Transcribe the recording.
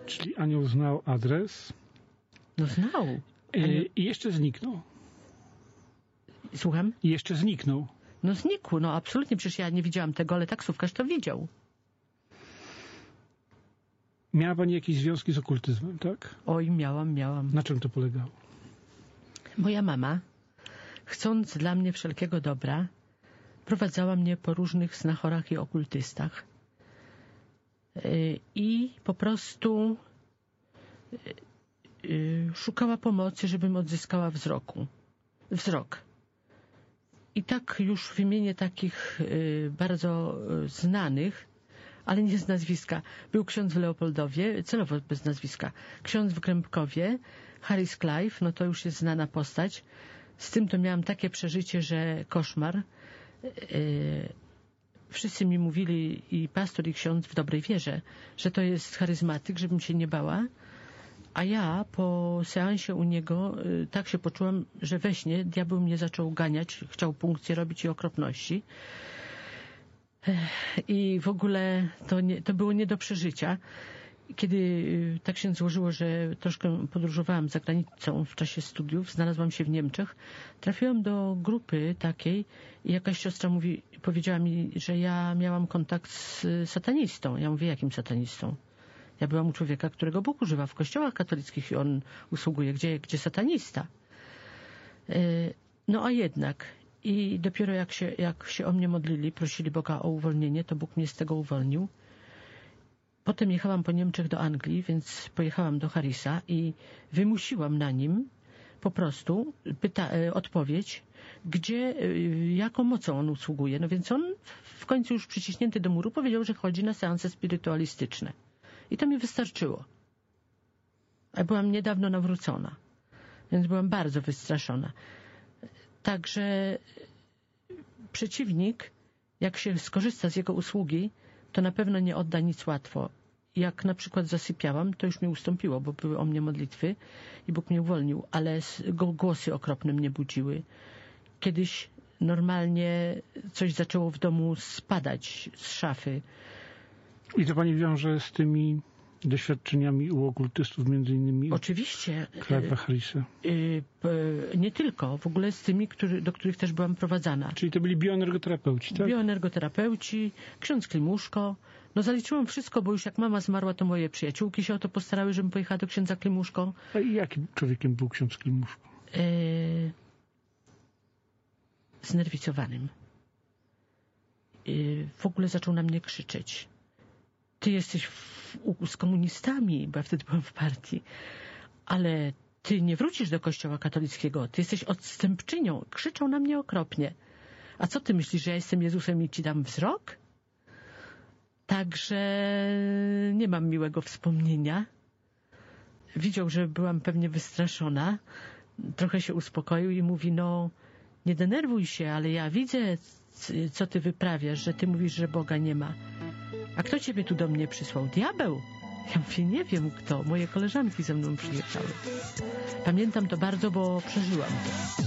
Czyli anioł znał adres. No znał. I jeszcze zniknął. Słucham? I jeszcze zniknął. No znikł, no absolutnie, przecież ja nie widziałam tego, ale taksówkarz to widział. Miała pani jakieś związki z okultyzmem, tak? Oj, miałam. Na czym to polegało? Moja mama, chcąc dla mnie wszelkiego dobra, prowadzała mnie po różnych znachorach i okultystach. I po prostu szukała pomocy, żebym odzyskała wzrok. I tak już wymienię takich bardzo znanych, ale nie z nazwiska. Był ksiądz w Leopoldowie, celowo bez nazwiska. Ksiądz w Grębkowie, Harris Clive, no to już jest znana postać. Z tym to miałam takie przeżycie, że koszmar. Wszyscy mi mówili, i pastor, i ksiądz w dobrej wierze, że to jest charyzmatyk, żebym się nie bała. A ja po seansie u niego tak się poczułam, że we śnie diabeł mnie zaczął ganiać, chciał punkcje robić i okropności. I w ogóle to było nie do przeżycia. Kiedy tak się złożyło, że troszkę podróżowałam za granicą w czasie studiów, znalazłam się w Niemczech, trafiłam do grupy takiej i jakaś siostra powiedziała mi, że ja miałam kontakt z satanistą. Ja mówię, jakim satanistą? Ja byłam u człowieka, którego Bóg używa w kościołach katolickich i on usługuje. Gdzie satanista? No a jednak. I dopiero jak się o mnie modlili, prosili Boga o uwolnienie, to Bóg mnie z tego uwolnił. Potem jechałam po Niemczech do Anglii, więc pojechałam do Harrisa i wymusiłam na nim po prostu odpowiedź, jaką mocą on usługuje. No więc on w końcu już przyciśnięty do muru powiedział, że chodzi na seanse spirytualistyczne. I to mi wystarczyło. A byłam niedawno nawrócona, więc byłam bardzo wystraszona. Także przeciwnik, jak się skorzysta z jego usługi, to na pewno nie odda nic łatwo. Jak na przykład zasypiałam, to już mi ustąpiło, bo były o mnie modlitwy i Bóg mnie uwolnił, ale głosy okropne mnie budziły. Kiedyś normalnie coś zaczęło w domu spadać z szafy. I to pani wiąże z tymi doświadczeniami u okultystów, między innymi oczywiście Clive'a Harrisa? Nie tylko, w ogóle z tymi, do których też byłam prowadzana. Czyli to byli bioenergoterapeuci, tak? Bioenergoterapeuci, ksiądz Klimuszko. No zaliczyłam wszystko, bo już jak mama zmarła, to moje przyjaciółki się o to postarały, żebym pojechała do księdza Klimuszko. A i jakim człowiekiem był ksiądz Klimuszko? Znerwicowanym. W ogóle zaczął na mnie krzyczeć. Ty jesteś z komunistami, bo ja wtedy byłam w partii, ale ty nie wrócisz do kościoła katolickiego, ty jesteś odstępczynią. Krzyczał na mnie okropnie. A co ty myślisz, że ja jestem Jezusem i ci dam wzrok? Także nie mam miłego wspomnienia. Widział, że byłam pewnie wystraszona. Trochę się uspokoił i mówi, no nie denerwuj się, ale ja widzę, co ty wyprawiasz, że ty mówisz, że Boga nie ma. A kto ciebie tu do mnie przysłał? Diabeł? Ja mówię, nie wiem kto. Moje koleżanki ze mną przyjechały. Pamiętam to bardzo, bo przeżyłam to.